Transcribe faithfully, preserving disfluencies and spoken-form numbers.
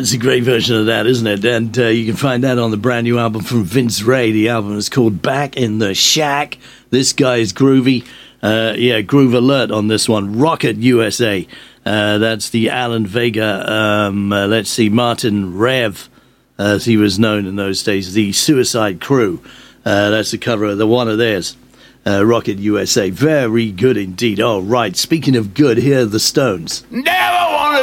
That's a great version of that, isn't it? And uh, you can find that on the brand new album from Vince Ray. The album is called Back in the Shack. This guy is groovy. Uh, yeah, Groove Alert on this one. Rocket U S A. Uh, that's the Alan Vega, um, uh, let's see, Martin Rev, as he was known in those days, the Suicide Crew. Uh, that's the cover of the one of theirs. Uh, Rocket U S A. Very good indeed. All right, speaking of good, here are the Stones. Never wanna